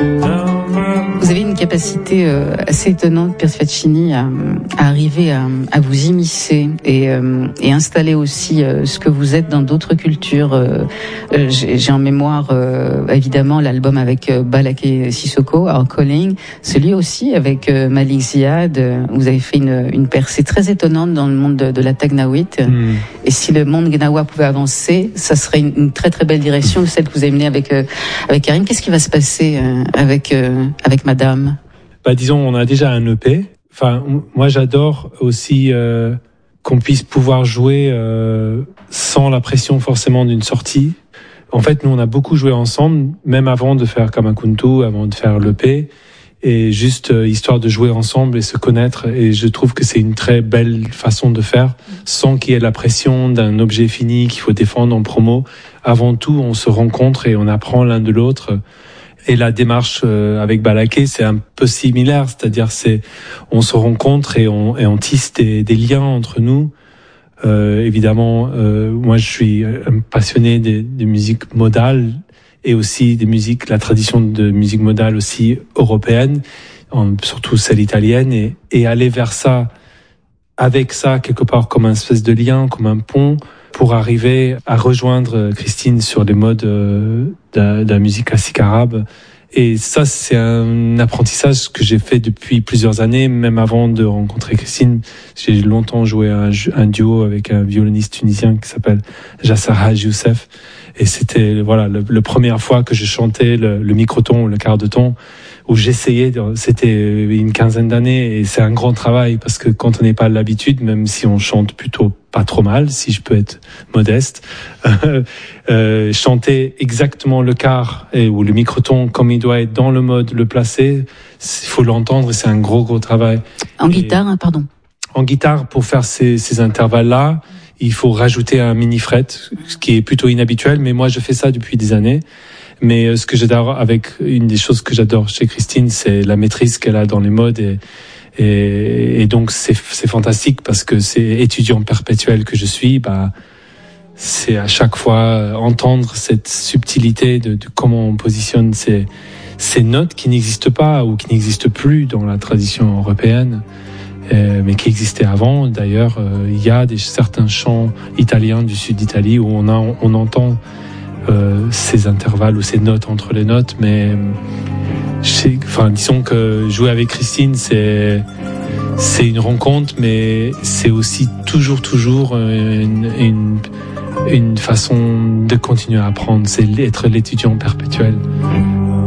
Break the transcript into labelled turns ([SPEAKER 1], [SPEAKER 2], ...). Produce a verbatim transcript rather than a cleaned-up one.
[SPEAKER 1] Vous avez une capacité euh, assez étonnante, Piers Faccini, à, à arriver à, à vous immiscer et, euh, et installer aussi euh, ce que vous êtes dans d'autres cultures. Euh, j'ai, j'ai en mémoire euh, évidemment l'album avec euh, Balaké Sissoko, Our Calling, celui aussi avec euh, Malik Ziad. Vous avez fait une, une percée très étonnante dans le monde de, de la Tagnawit. Mm. Et si le monde Gnawa pouvait avancer, ça serait une, une très très belle direction, celle que vous avez menée avec euh, avec Karim. Qu'est-ce qui va se passer euh, avec euh, avec Madame?
[SPEAKER 2] Bah disons, on a déjà un E P. Enfin, moi j'adore aussi euh, qu'on puisse pouvoir jouer euh, sans la pression forcément d'une sortie. En fait, nous on a beaucoup joué ensemble, même avant de faire Kamakuntu, avant de faire l'E P, et juste euh, histoire de jouer ensemble et se connaître. Et je trouve que c'est une très belle façon de faire, sans qu'il y ait la pression d'un objet fini qu'il faut défendre en promo. Avant tout, on se rencontre et on apprend l'un de l'autre. Et la démarche euh, avec Balaké, c'est un peu similaire, c'est-à-dire c'est on se rencontre et on, et on tisse des, des liens entre nous. Euh, évidemment, euh, moi je suis un passionné des, des musiques modales et aussi des musiques, la tradition de musique modale aussi européenne, en, surtout celle italienne, et, et aller vers ça, avec ça quelque part comme un espèce de lien, comme un pont, pour arriver à rejoindre Christine sur les modes euh, de, de la musique classique arabe. Et ça, c'est un apprentissage que j'ai fait depuis plusieurs années, même avant de rencontrer Christine. J'ai longtemps joué un, un duo avec un violoniste tunisien qui s'appelle Jasser Haj Youssef. Et c'était voilà le, le première fois que je chantais le, le microton, le quart de ton, où j'essayais. De, c'était une quinzaine d'années, et c'est un grand travail parce que quand on n'est pas l'habitude, même si on chante plutôt pas trop mal, si je peux être modeste, euh, euh, chanter exactement le quart et, ou le microton comme il doit être dans le mode, le placer, il faut l'entendre, et c'est un gros gros travail.
[SPEAKER 1] En et, guitare, hein, pardon.
[SPEAKER 2] En guitare, pour faire ces, ces intervalles-là, il faut rajouter un mini fret, ce qui est plutôt inhabituel, mais moi je fais ça depuis des années. Mais ce que j'adore, avec une des choses que j'adore chez Christine, c'est la maîtrise qu'elle a dans les modes, et, et, et donc c'est, c'est fantastique parce que c'est étudiant perpétuel que je suis. Bah, c'est à chaque fois entendre cette subtilité de, de comment on positionne ces, ces notes qui n'existent pas ou qui n'existent plus dans la tradition européenne. Euh, mais qui existait avant. D'ailleurs, euh, il y a des, certains chants italiens du sud d'Italie où on, a, on, on entend euh, ces intervalles ou ces notes entre les notes, mais enfin, disons que jouer avec Christine, c'est, c'est une rencontre, mais c'est aussi toujours, toujours une, une, une façon de continuer à apprendre. C'est être l'étudiant perpétuel.